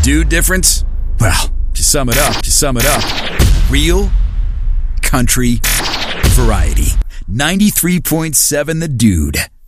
Dude difference? Well, to sum it up, real country variety. 93.7 The Dude.